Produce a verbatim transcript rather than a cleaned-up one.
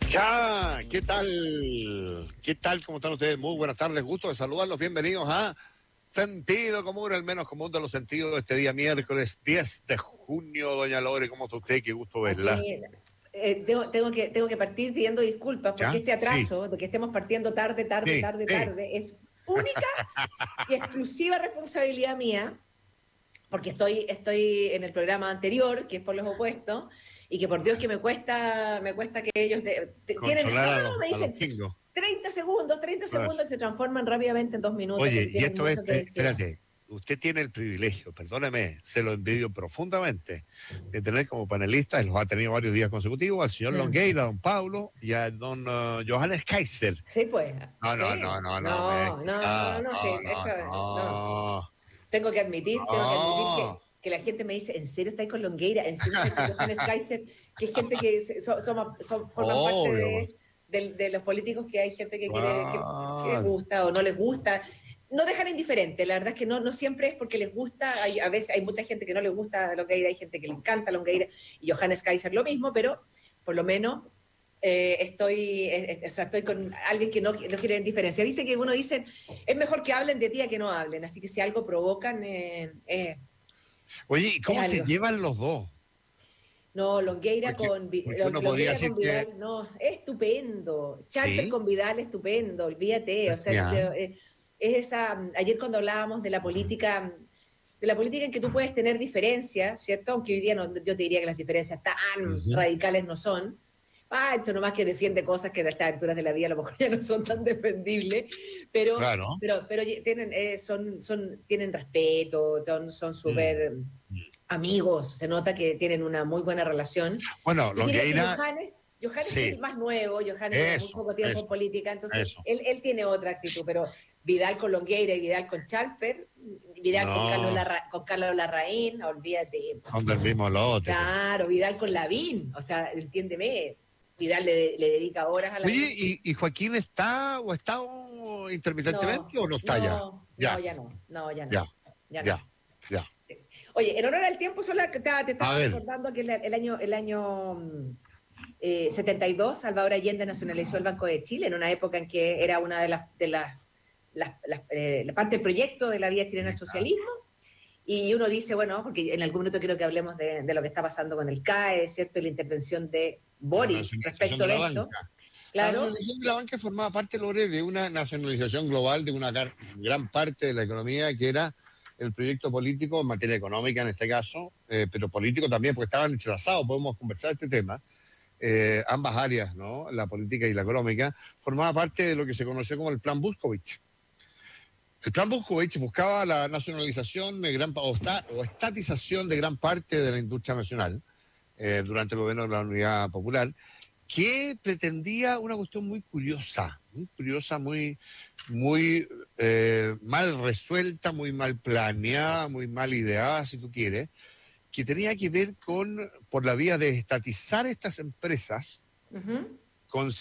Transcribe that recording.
Ya, ¿qué tal? ¿Qué tal? ¿Cómo están ustedes? Muy buenas tardes, gusto de saludarlos. Bienvenidos a Sentido Común, el menos común de los sentidos de este día miércoles diez de junio. Doña Lore, ¿cómo está usted? Qué gusto verla. Oye, eh, tengo, tengo que, tengo que partir pidiendo disculpas porque ¿Ya? este Sí, atraso de que estemos partiendo tarde, tarde, sí, tarde, sí. tarde, es única y exclusiva responsabilidad mía, porque estoy, estoy en el programa anterior, que es por los opuestos, y que por Dios que me cuesta, me cuesta que ellos te- te- tienen, no, Controlar a no, los, no, me a los dicen pingos. treinta segundos, treinta Claro. segundos y se transforman rápidamente en dos minutos Oye, porque y tienen esto es, mucho que eh, decir. espérate, usted tiene el privilegio, perdóneme, se lo envidio profundamente, de tener como panelistas, y los ha tenido varios días consecutivos, al señor Mm. Longueira, a don Pablo y a don uh, Johannes Kaiser. Sí, pues, No, no, sí. no, no, no, me No, no, no, ah, no, no, sí, no, eso, no. no, Tengo que admitir, tengo que admitir no, que, que la gente me dice, ¿en serio estáis con Longueira? Encima estáis con Johannes Kaiser, que es gente que se- so- somos- son- forman parte obvio, de, de- de los políticos que hay gente que quiere, que, que les claro. gusta o no les gusta. No dejan indiferente, la verdad es que no, no siempre es porque les gusta, hay, a veces hay mucha gente que no le gusta Longueira, hay gente que le encanta Longueira y Johannes Kaiser lo mismo, pero por lo menos eh, estoy, eh, eh, o sea, estoy con alguien que no, no quiere indiferencia. Viste que uno dice, es mejor que hablen de ti a que no hablen, así que si algo provocan, eh, eh, Oye, ¿y es cómo se algo. llevan los dos? No, Longueira Porque, con, Vi- porque Lon- uno podría Longueira decir con que Vidal, no, estupendo. Chalper sí, con Vidal, estupendo, olvídate. O sea, ya, de- eh, es esa, ayer cuando hablábamos de la política, de la política en que tú puedes tener diferencias, ¿cierto? Aunque hoy día no, yo te diría que las diferencias tan ujú, radicales no son. Pancho nomás que defiende cosas que a estas alturas de la vida a lo mejor ya no son tan defendibles, pero, claro. pero, pero tienen, eh, son, son, tienen respeto, son son Mm, súper mm. amigos, se nota que tienen una muy buena relación. Bueno, Y, tiene, y Longueira, Johannes, Johannes que sí, es más nuevo, Johannes lleva muy eso, poco tiempo en eso, política, entonces eso. él, él tiene otra actitud, pero Vidal con Longueira y Vidal con Chalper, Vidal con Carlos, No, Larra, con Carlos Larraín, olvídate. son del mismo lote, pues. Claro, Vidal con Lavín, o sea, entiéndeme, Vidal le, le dedica horas a Oye, Lavín. ¿y, y Joaquín está o está intermitentemente No, o no está ya? no, no, Ya, ya no, no, ya ya, no, ya ya, no. ya. Sí. Oye, en honor al tiempo, solo te, te A estaba ver, recordando que el, el año, el año mm, eh, setenta y dos, Salvador Allende nacionalizó el Banco de Chile en una época en que era una de las, de las, las, las eh, la parte del proyecto de la vía chilena al socialismo. Y uno dice, bueno, porque en algún momento quiero que hablemos de, de lo que está pasando con el C A E, ¿cierto? Y la intervención de la Boric nacionalización respecto de de la esto. banca. La Claro, nacionalización de la banca formaba parte, Lore, de una nacionalización global de una gar- gran parte de la economía que era el proyecto político en materia económica en este caso, eh, pero político también, porque estaban entrelazados, podemos conversar este tema, eh, ambas áreas, ¿no? La política y la económica, formaba parte de lo que se conoció como el Plan Buscovich. El Plan Buscovich buscaba la nacionalización de gran, o, esta- o estatización de gran parte de la industria nacional eh, durante el gobierno de la Unidad Popular, que pretendía una cuestión muy curiosa, muy curiosa, muy, muy eh, mal resuelta, muy mal planeada, muy mal ideada, si tú quieres, que tenía que ver con, por la vía de estatizar estas empresas, uh -huh. con